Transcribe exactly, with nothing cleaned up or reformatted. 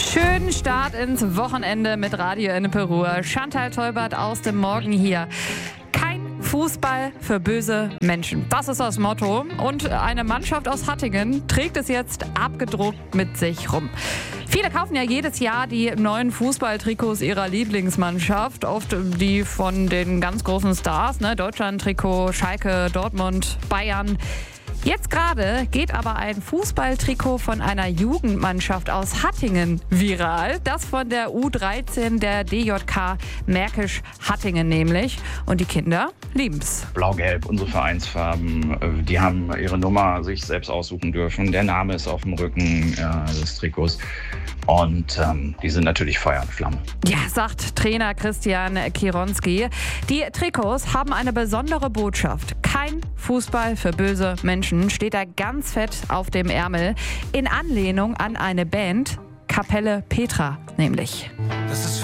Schönen Start ins Wochenende mit Radio Ennepe-Ruhr. Chantal Teubert aus dem Morgen hier. Kein Fußball für böse Menschen. Das ist das Motto. Und eine Mannschaft aus Hattingen trägt es jetzt abgedruckt mit sich rum. Viele kaufen ja jedes Jahr die neuen Fußballtrikots ihrer Lieblingsmannschaft. Oft die von den ganz großen Stars, ne? Deutschland-Trikot, Schalke, Dortmund, Bayern. Jetzt gerade geht aber ein Fußballtrikot von einer Jugendmannschaft aus Hattingen viral. Das von der U dreizehn der D J K Märkisch-Hattingen nämlich. Und die Kinder lieben's. Blau-Gelb, unsere Vereinsfarben. Die haben ihre Nummer sich selbst aussuchen dürfen. Der Name ist auf dem Rücken äh, des Trikots. Und ähm, die sind natürlich Feuer und Flamme. Ja, sagt Trainer Christian Kironski. Die Trikots haben eine besondere Botschaft. Kein Fußball für böse Menschen steht da ganz fett auf dem Ärmel. In Anlehnung an eine Band, Kapelle Petra nämlich. Das ist